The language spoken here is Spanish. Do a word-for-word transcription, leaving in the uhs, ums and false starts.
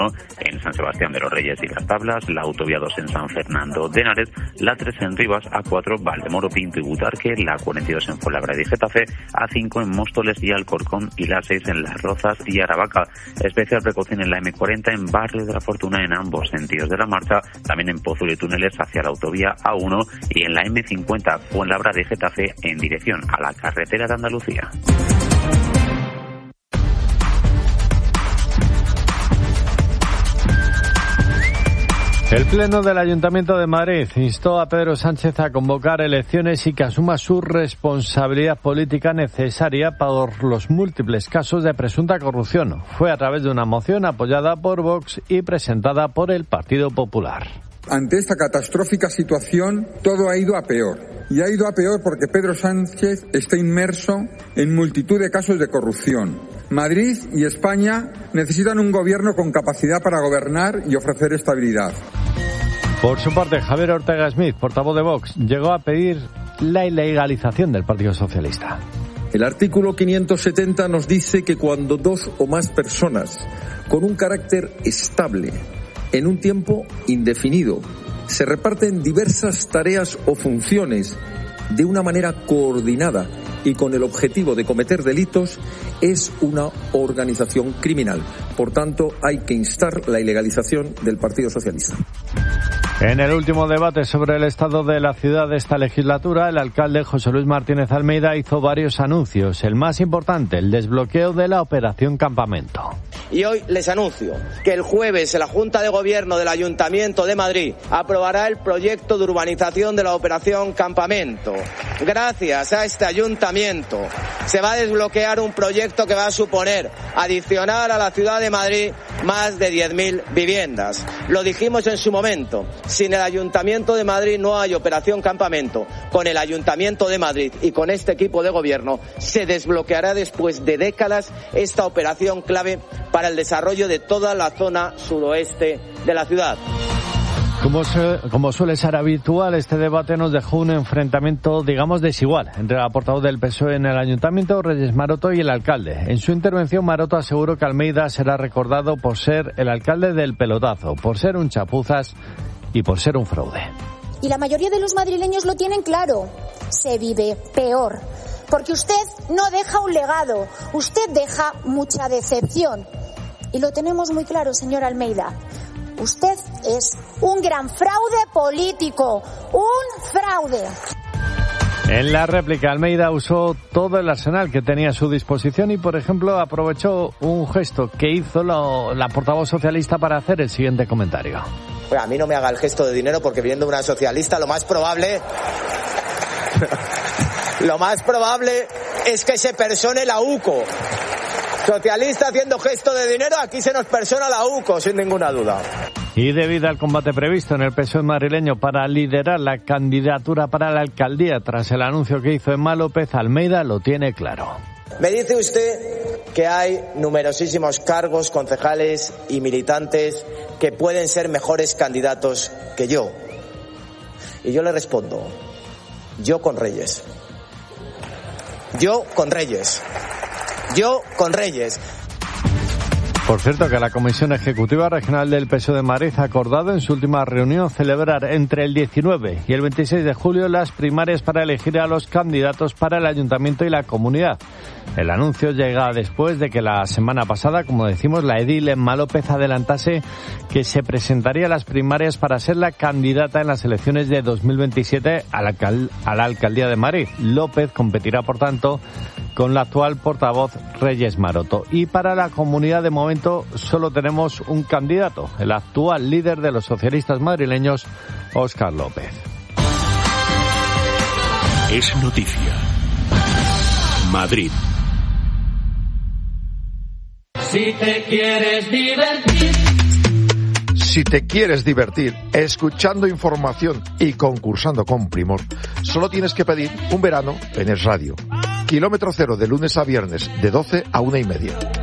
en San Sebastián de los Reyes y Las Tablas, la autovía dos en San Fernando de Henares, la tres en Rivas, A cuatro Valdemoro, Pinto y Butarque, la cuarenta y dos en Fuenlabrada y Getafe, A cinco en Móstoles y Alcorcón y la seis en Las Rozas y Aravaca. Especial precaución en la eme cuarenta en Barrio de la Fortuna en ambos sentidos de la marcha, también en Pozuelo y Túneles hacia la autovía A uno y en la eme cincuenta Fuenlabrada y Getafe en dirección a la carretera de Andalucía. El Pleno del Ayuntamiento de Madrid instó a Pedro Sánchez a convocar elecciones y que asuma su responsabilidad política necesaria por los múltiples casos de presunta corrupción. Fue a través de una moción apoyada por Vox y presentada por el Partido Popular. Ante esta catastrófica situación, todo ha ido a peor. Y ha ido a peor porque Pedro Sánchez está inmerso en multitud de casos de corrupción. Madrid y España necesitan un gobierno con capacidad para gobernar y ofrecer estabilidad. Por su parte, Javier Ortega Smith, portavoz de Vox, llegó a pedir la ilegalización del Partido Socialista. El artículo quinientos setenta nos dice que cuando dos o más personas con un carácter estable en un tiempo indefinido se reparten diversas tareas o funciones de una manera coordinada y con el objetivo de cometer delitos, es una organización criminal. Por tanto, hay que instar la ilegalización del Partido Socialista. En el último debate sobre el estado de la ciudad de esta legislatura, el alcalde José Luis Martínez Almeida hizo varios anuncios. El más importante, el desbloqueo de la Operación Campamento. Y hoy les anuncio que el jueves la Junta de Gobierno del Ayuntamiento de Madrid aprobará el proyecto de urbanización de la Operación Campamento. Gracias a este ayuntamiento se va a desbloquear un proyecto que va a suponer adicionar a la ciudad de Madrid más de diez mil viviendas. Lo dijimos en su momento, sin el Ayuntamiento de Madrid no hay Operación Campamento. Con el Ayuntamiento de Madrid y con este equipo de gobierno se desbloqueará después de décadas esta operación clave para el desarrollo de toda la zona suroeste de la ciudad. Como, se, como suele ser habitual, este debate nos dejó un enfrentamiento, digamos, desigual entre la portavoz del P S O E en el Ayuntamiento, Reyes Maroto, y el alcalde. En su intervención, Maroto aseguró que Almeida será recordado por ser el alcalde del pelotazo, por ser un chapuzas y por ser un fraude. Y la mayoría de los madrileños lo tienen claro. Se vive peor. Porque usted no deja un legado, usted deja mucha decepción. Y lo tenemos muy claro, señor Almeida. Usted es un gran fraude político, un fraude. En la réplica, Almeida usó todo el arsenal que tenía a su disposición y, por ejemplo, aprovechó un gesto que hizo lo, la portavoz socialista para hacer el siguiente comentario. Bueno, a mí no me haga el gesto de dinero porque viniendo de una socialista lo más probable... lo más probable es que se persone la U C O. Socialista haciendo gesto de dinero, aquí se nos persona la U C O, sin ninguna duda. Y debido al combate previsto en el P S O E madrileño para liderar la candidatura para la alcaldía tras el anuncio que hizo Emma López, Almeida lo tiene claro. Me dice usted que hay numerosísimos cargos, concejales y militantes que pueden ser mejores candidatos que yo. Y yo le respondo, yo con Reyes. Yo con Reyes. Yo con Reyes. Por cierto, que la Comisión Ejecutiva Regional del P S O E de Madrid ha acordado en su última reunión celebrar entre el diecinueve y el veintiséis de julio las primarias para elegir a los candidatos para el Ayuntamiento y la Comunidad. El anuncio llega después de que la semana pasada, como decimos, la edil Emma López adelantase que se presentaría a las primarias para ser la candidata en las elecciones de dos mil veintisiete a la, alcal- a la Alcaldía de Madrid. López competirá, por tanto, con la actual portavoz Reyes Maroto. Y para la Comunidad, de momento, solo tenemos un candidato, el actual líder de los socialistas madrileños, Óscar López. Es noticia. Madrid. Si te quieres divertir. Si te quieres divertir escuchando información y concursando con primor, solo tienes que pedir un verano en Es Radio. Kilómetro cero de lunes a viernes, de doce a una y media.